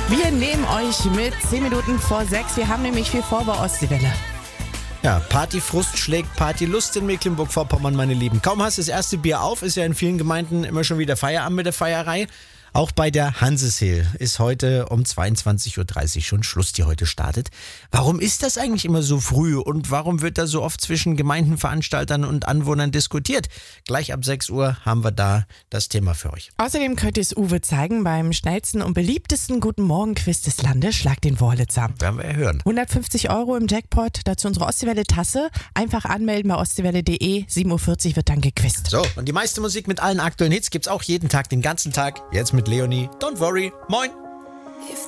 Wir nehmen euch mit 10 Minuten vor 6. Wir haben nämlich viel vor bei Ostseewelle. Ja, Partyfrust schlägt Partylust in Mecklenburg-Vorpommern, meine Lieben. Kaum hast du das erste Bier auf, ist ja in vielen Gemeinden immer schon wieder Feierabend mit der Feierei. Auch bei der Hanseseel ist heute um 22.30 Uhr schon Schluss, die heute startet. Warum ist das eigentlich immer so früh und warum wird da so oft zwischen Gemeindenveranstaltern und Anwohnern diskutiert? Gleich ab 6 Uhr haben wir da das Thema für euch. Außerdem könnt ihr es Uwe zeigen beim schnellsten und beliebtesten Guten Morgen-Quiz des Landes. Schlag den Wurlitzer. Werden wir ja hören. 150 € im Jackpot, dazu unsere Ostseewelle-Tasse. Einfach anmelden bei ostseewelle.de. 7.40 Uhr wird dann gequizt. So, und die meiste Musik mit allen aktuellen Hits gibt's auch jeden Tag, den ganzen Tag. Jetzt mit Leonie. Don't worry. Moin.